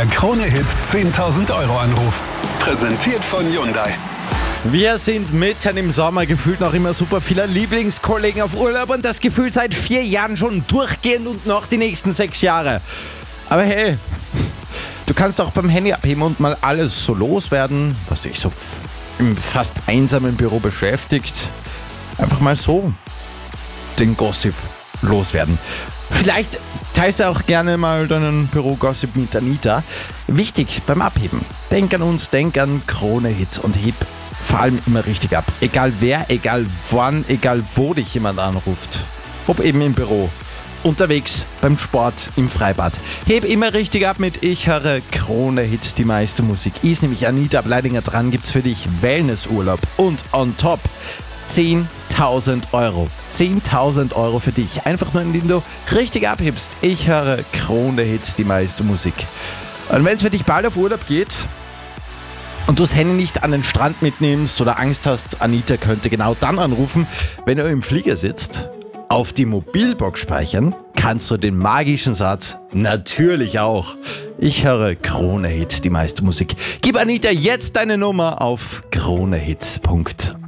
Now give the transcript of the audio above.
Der Krone-Hit 10.000 Euro Anruf. Präsentiert von Hyundai. Wir sind mitten im Sommer, gefühlt noch immer super viele Lieblingskollegen auf Urlaub und das Gefühl seit 4 Jahren schon durchgehend und noch die nächsten 6 Jahre. Aber hey, du kannst auch beim Handy abheben und mal alles so loswerden, was dich so im fast einsamen Büro beschäftigt. Einfach mal so den Gossip loswerden. Vielleicht teilst du auch gerne mal deinen Büro-Gossip mit Anita. Wichtig beim Abheben. Denk an uns, denk an Krone-Hit und heb vor allem immer richtig ab. Egal wer, egal wann, egal wo dich jemand anruft. Ob eben im Büro, unterwegs, beim Sport, im Freibad. Heb immer richtig ab mit Ich höre Krone-Hit, die meiste Musik. Ist nämlich Anita Bleidinger dran, gibt's für dich Wellnessurlaub und on top 10.000 Euro. 10.000 Euro für dich. Einfach nur, indem du richtig abhebst. Ich höre Krone-Hit, die meiste Musik. Und wenn es für dich bald auf Urlaub geht und du das Handy nicht an den Strand mitnimmst oder Angst hast, Anita könnte genau dann anrufen, wenn du im Flieger sitzt, auf die Mobilbox speichern, kannst du den magischen Satz natürlich auch. Ich höre Krone-Hit, die meiste Musik. Gib Anita jetzt deine Nummer auf kronehit.at.